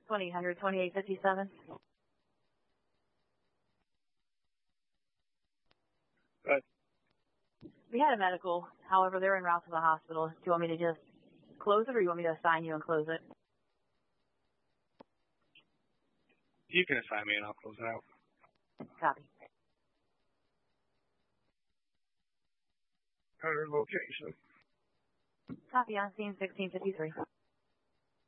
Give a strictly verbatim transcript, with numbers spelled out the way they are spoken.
twenty-eight hundred, twenty-eight fifty-seven. Good. We had a medical. However, they're en route to the hospital. Do you want me to just close it, or you want me to assign you and close it? You can assign me and I'll close it out. Copy. Her location. Copy on scene sixteen fifty-three.